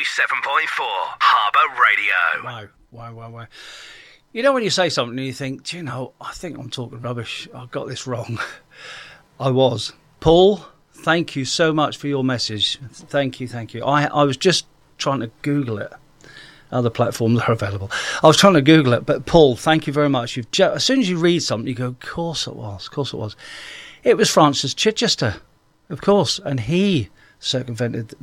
Harbour Radio. Wow. You know when you say something and you think, do you know, I think I'm talking rubbish. I got this wrong. I was. Paul, thank you so much for your message. Thank you. I was just trying to Google it. Other platforms are available. I was trying to Google it, but Paul, thank you very much. As soon as you read something, you go, of course it was. It was Francis Chichester, of course, and he circumnavigated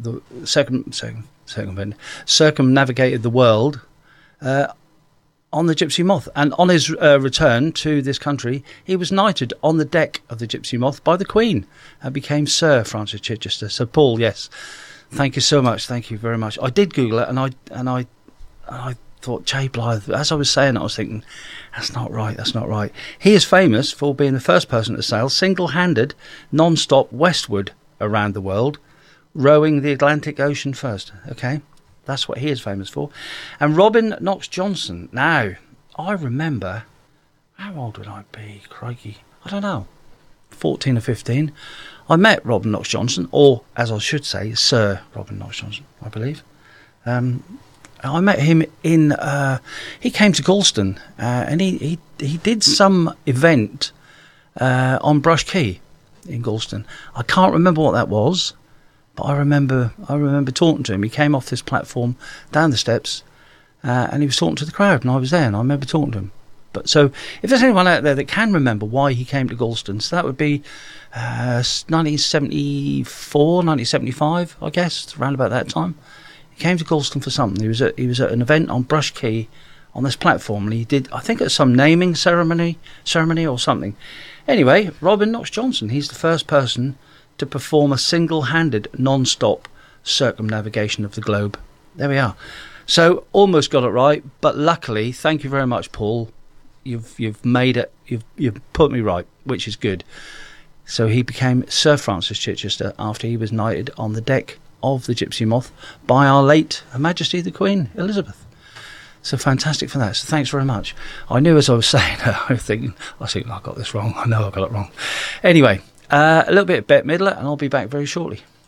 the world on the Gypsy Moth. And on his return to this country, he was knighted on the deck of the Gypsy Moth by the Queen and became Sir Francis Chichester. So, Paul, yes, thank you so much. Thank you very much. I did Google it, and I thought, J. Blythe, as I was saying it, I was thinking, that's not right. He is famous for being the first person to sail single-handed, non-stop westward around the world, rowing the Atlantic Ocean first. Okay, that's what he is famous for. And Robin Knox Johnson. Now, I remember, how old would I be? Crikey, I don't know, 14 or 15. I met Robin Knox Johnson, or as I should say, Sir Robin Knox Johnson, I believe. I met him in. He came to Galston, and he did some event on Brush Quay in Galston. I can't remember what that was, but I remember talking to him. He came off this platform down the steps, and he was talking to the crowd, and I was there, and I remember talking to him. But so, if there's anyone out there that can remember why he came to Galston, so that would be 1974, 1975, I guess, around about that time. He came to Galston for something. He was at an event on Brush Quay on this platform, and he did, I think, it's some naming ceremony or something. Anyway, Robin Knox Johnson, he's the first person to perform a single-handed, non-stop circumnavigation of the globe. There we are. So, almost got it right, but luckily, thank you very much, Paul. You've made it. You've put me right, which is good. So he became Sir Francis Chichester after he was knighted on the deck of the Gypsy Moth by our late Her Majesty the Queen Elizabeth. So fantastic for that. So thanks very much. I knew as I was saying, I was thinking, I got this wrong. I know I got it wrong. Anyway, a little bit of Bette Midler, and I'll be back very shortly.